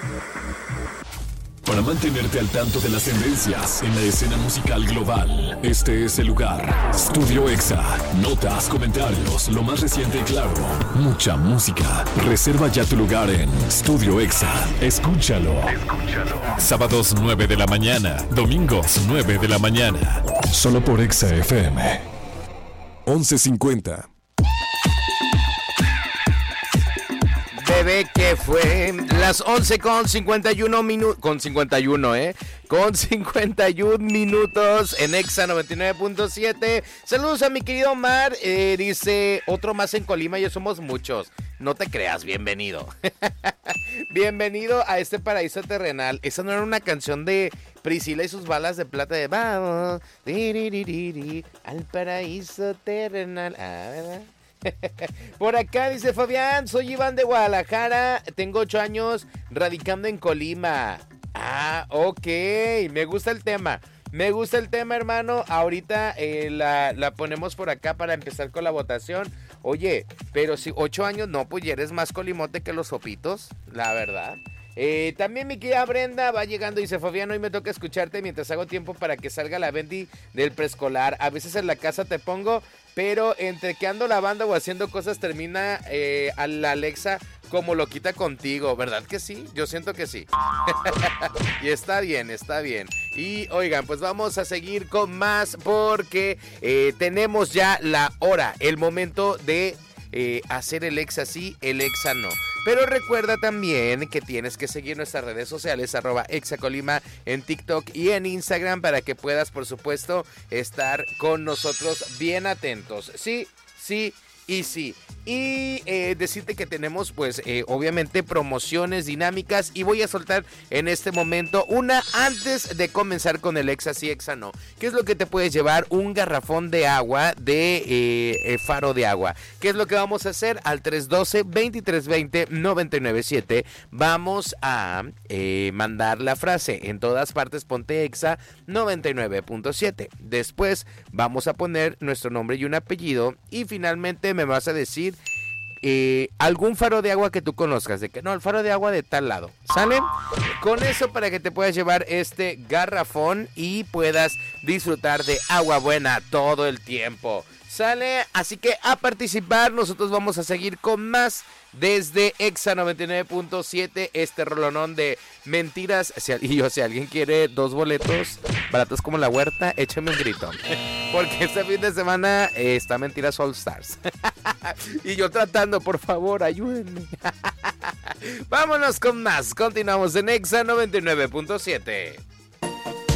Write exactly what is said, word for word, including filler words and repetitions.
Para mantenerte al tanto de las tendencias en la escena musical global, este es el lugar. Studio Exa. Notas, comentarios, lo más reciente y claro. Mucha música. Reserva ya tu lugar en Studio Exa. Escúchalo. Escúchalo. Sábados nueve de la mañana. Domingos nueve de la mañana. Solo por Exa F M. once cincuenta. Bebé, que fue las once con cincuenta y uno minutos, con cincuenta y uno, ¿eh? Con cincuenta y uno minutos en Exa noventa y nueve punto siete. Saludos a mi querido Omar, eh, dice, otro más en Colima, ya somos muchos. No te creas, bienvenido. Bienvenido a este paraíso terrenal. Esa no era una canción de Priscila y sus balas de plata de vamos, di, di, di, di, di, al paraíso terrenal. Ah, ¿verdad? Por acá dice Fabián, soy Iván de Guadalajara, tengo ocho años radicando en Colima. Ah, ok, me gusta el tema, me gusta el tema, hermano. Ahorita eh, la, la ponemos por acá para empezar con la votación. Oye, pero si ocho años, no, pues ya eres más colimote que los sopitos, la verdad. Eh, también mi querida Brenda va llegando y dice, Fabián, hoy me toca escucharte mientras hago tiempo para que salga la Bendy del preescolar. A veces en la casa te pongo, pero entre que ando lavando o haciendo cosas termina eh, a la Alexa como lo quita contigo, ¿verdad que sí? Yo siento que sí. Y está bien, está bien. Y oigan, pues vamos a seguir con más porque eh, tenemos ya la hora, el momento de eh, hacer el Exa sí, el Exa no. Pero recuerda también que tienes que seguir nuestras redes sociales, arroba Exacolima en TikTok y en Instagram para que puedas, por supuesto, estar con nosotros bien atentos. Sí, sí y sí. Y eh, decirte que tenemos, pues, eh, obviamente promociones dinámicas y voy a soltar en este momento una antes de comenzar con el Exa sí, Exa no. ¿Qué es lo que te puedes llevar? Un garrafón de agua de eh, eh, Faro de Agua. ¿Qué es lo que vamos a hacer? Al tres uno dos, veintitrés veinte, noventa y nueve siete vamos a eh, mandar la frase. En todas partes ponte Exa noventa y nueve punto siete. Después vamos a poner nuestro nombre y un apellido y finalmente me vas a decir Eh, algún faro de agua que tú conozcas, de que no, el faro de agua de tal lado, ¿sale? Con eso para que te puedas llevar este garrafón y puedas disfrutar de agua buena todo el tiempo, ¿sale? Así que a participar, nosotros vamos a seguir con más desde Exa noventa y nueve punto siete, este rolonón de mentiras. Si, y yo, si alguien quiere dos boletos baratos como la huerta, échame un grito. Porque este fin de semana eh, está Mentiras All Stars. Y yo tratando, por favor, ayúdenme. Vámonos con más. Continuamos en Exa noventa y nueve punto siete.